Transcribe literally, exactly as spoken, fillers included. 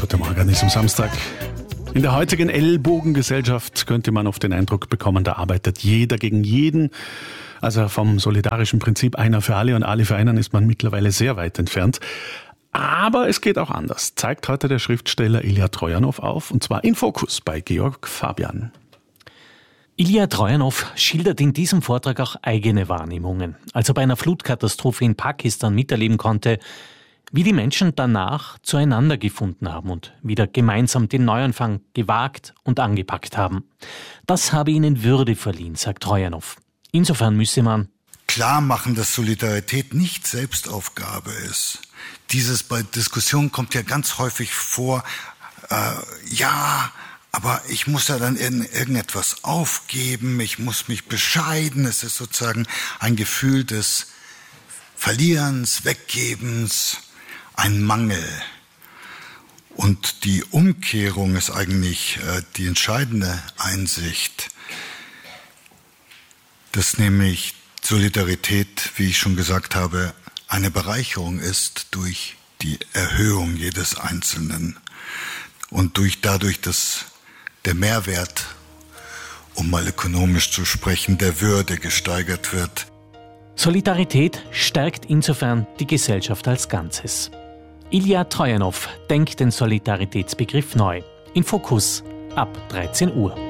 Guten Morgen an diesem Samstag. In der heutigen Ellbogengesellschaft könnte man oft den Eindruck bekommen, da arbeitet jeder gegen jeden. Also vom solidarischen Prinzip einer für alle und alle für einen ist man mittlerweile sehr weit entfernt. Aber es geht auch anders, zeigt heute der Schriftsteller Ilja Trojanow auf, und zwar in Fokus bei Georg Fabian. Ilja Trojanow schildert in diesem Vortrag auch eigene Wahrnehmungen, als er bei einer Flutkatastrophe in Pakistan miterleben konnte, wie die Menschen danach zueinander gefunden haben und wieder gemeinsam den Neuanfang gewagt und angepackt haben. Das habe ihnen Würde verliehen, sagt Trojanow. Insofern müsse man klar machen, dass Solidarität nicht Selbstaufgabe ist. Dieses bei Diskussionen kommt ja ganz häufig vor, äh, ja, aber ich muss ja dann in irgendetwas aufgeben, ich muss mich bescheiden. Es ist sozusagen ein Gefühl des Verlierens, Weggebens, ein Mangel. Und die Umkehrung ist eigentlich äh, die entscheidende Einsicht, dass nämlich Solidarität, wie ich schon gesagt habe, eine Bereicherung ist durch die Erhöhung jedes Einzelnen und durch dadurch, dass der Mehrwert, um mal ökonomisch zu sprechen, der Würde gesteigert wird. Solidarität stärkt insofern die Gesellschaft als Ganzes. Ilja Trojanow denkt den Solidaritätsbegriff neu. In Fokus ab dreizehn Uhr.